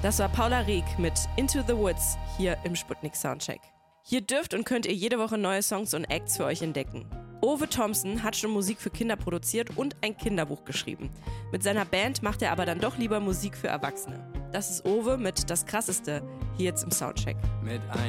Das war Paula Rieck mit Into the Woods hier im Sputnik Soundcheck. Hier dürft und könnt ihr jede Woche neue Songs und Acts für euch entdecken. Ove Thompson hat schon Musik für Kinder produziert und ein Kinderbuch geschrieben. Mit seiner Band macht er aber dann doch lieber Musik für Erwachsene. Das ist Ove mit Das Krasseste hier jetzt im Soundcheck.